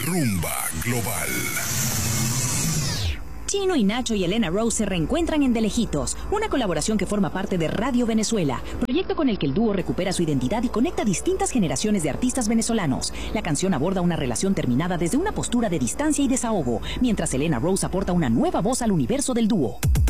Rumba Global. Chino y Nacho y Elena Rose se reencuentran en De Lejitos, una colaboración que forma parte de Radio Venezuela, proyecto con el que el dúo recupera su identidad y conecta distintas generaciones de artistas venezolanos. La canción aborda una relación terminada desde una postura de distancia y desahogo, mientras Elena Rose aporta una nueva voz al universo del dúo.